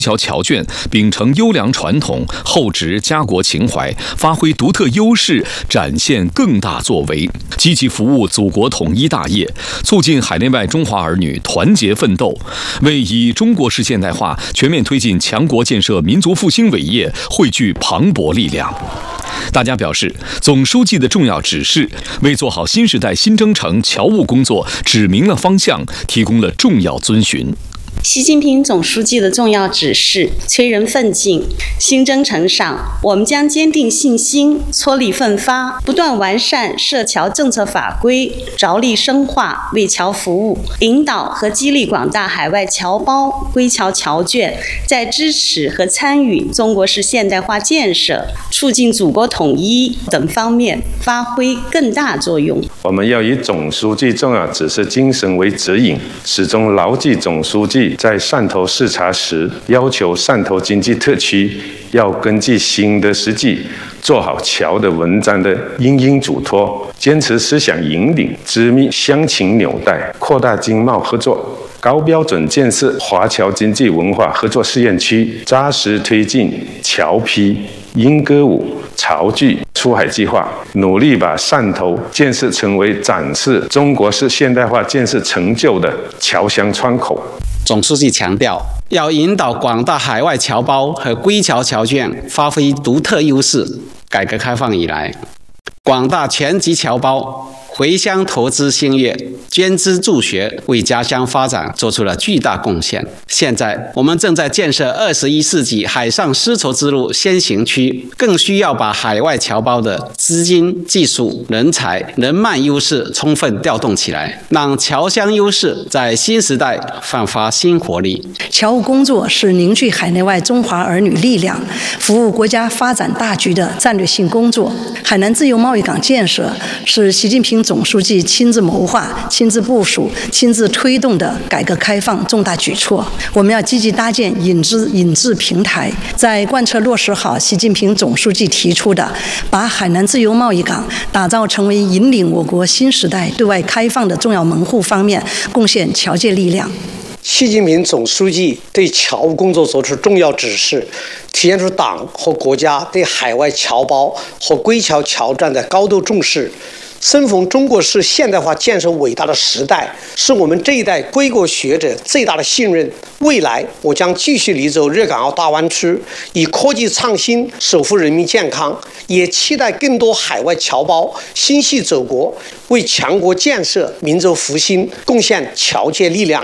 桥侨眷秉承优良传统，厚植家国情怀，发挥独特优势，展现更大作为，积极服务祖国统一大业，促进海内外中华儿女团结奋斗，为以中国式现代化全面推进强国建设民族复兴伟业汇聚磅礴力量。大家表示，总书记的重要指示为做好新时代新征程侨务工作指明了方向，提供了重要遵循。 习近平总书记的重要指示催人奋进，新征程上，我们将坚定信心，撮力奋发，不断完善涉侨政策法规，着力深化为侨服务，引导和激励广大海外侨胞、归侨侨眷在支持和参与中国式现代化建设、促进祖国统一等方面发挥更大作用。 我们要以总书记重要指示精神为指引，始终牢记总书记在汕头视察时要求汕头经济特区要根据新的实际，做好侨的文章的因应嘱托，坚持思想引领，织密乡情纽带，扩大经贸合作，高标准建设华侨经济文化合作试验区，扎实推进侨批、英歌舞、潮剧出海计划，努力把汕头建设成为展示中国式现代化建设成就的侨乡窗口。 总书记强调，要引导广大海外侨胞和归侨侨眷发挥独特优势。改革开放以来，广大全籍侨胞回乡投资兴业，捐资助学，为家乡发展做出了巨大贡献。现在，我们正在建设21世纪海上丝绸之路先行区，更需要把海外侨胞的资金、技术、人才、人脉优势充分调动起来，让侨乡优势在新时代焕发新活力。 侨务工作是凝聚海内外中华儿女力量，服务国家发展大局的战略性工作。海南自由贸易港建设是习近平总书记亲自谋划、亲自部署、亲自推动的改革开放重大举措。我们要积极搭建引资平台，在贯彻落实好习近平总书记提出的把海南自由贸易港打造成为引领我国新时代对外开放的重要门户方面贡献侨界力量。 习近平总书记对侨务工作作出重要指示，体现出党和国家对海外侨胞和归侨侨眷的高度重视。生逢中国式现代化建设伟大的时代，是我们这一代归国学者最大的信任。未来，我将继续力走粤港澳大湾区，以科技创新守护人民健康，也期待更多海外侨胞心系祖国，为强国建设、民族复兴贡献侨界力量。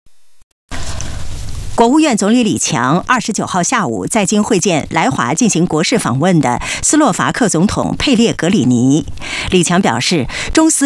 国务院总理李强29号下午在京会见来华进行国事访问的斯洛伐克总统佩列格里尼。李强表示，中斯